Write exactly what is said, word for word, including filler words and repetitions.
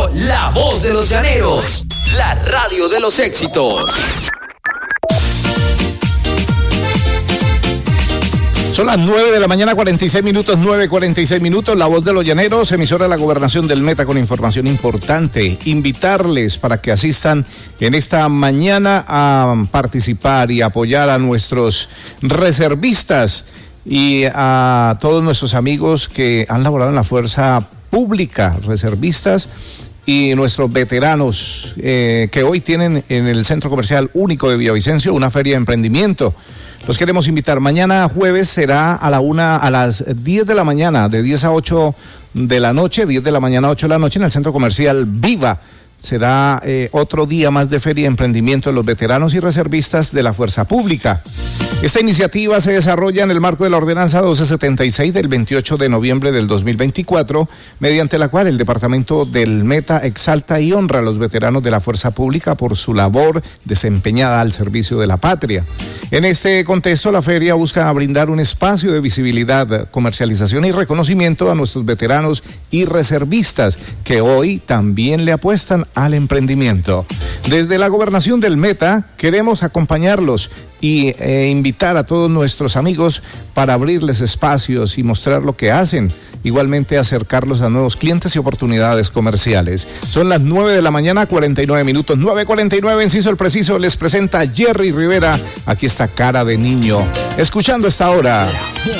La Voz de los Llaneros, la radio de los éxitos. Son las nueve de la mañana, cuarenta y seis minutos, nueve cuarenta y seis minutos. La Voz de los Llaneros, emisora de la Gobernación del Meta con información importante. Invitarles para que asistan en esta mañana a participar y apoyar a nuestros reservistas y a todos nuestros amigos que han laborado en la fuerza pública, reservistas y nuestros veteranos eh, que hoy tienen en el Centro Comercial Único de Villavicencio una feria de emprendimiento. Los queremos invitar. Mañana jueves será a la una, a las diez de la mañana, de diez a ocho de la noche, diez de la mañana a ocho de la noche en el Centro Comercial Viva. Será eh, otro día más de feria de emprendimiento de los veteranos y reservistas de la Fuerza Pública. Esta iniciativa se desarrolla en el marco de la Ordenanza doce setenta y seis del veintiocho de noviembre del dos mil veinticuatro, mediante la cual el Departamento del Meta exalta y honra a los veteranos de la Fuerza Pública por su labor desempeñada al servicio de la patria. En este contexto, la feria busca brindar un espacio de visibilidad, comercialización y reconocimiento a nuestros veteranos y reservistas que hoy también le apuestan al emprendimiento. Desde la Gobernación del Meta queremos acompañarlos y eh, invitar a todos nuestros amigos para abrirles espacios y mostrar lo que hacen, igualmente acercarlos a nuevos clientes y oportunidades comerciales. Son las nueve de la mañana, cuarenta y nueve minutos, nueve cuarenta y nueve, Enciso el Preciso les presenta Jerry Rivera, aquí está Cara de Niño, escuchando esta hora.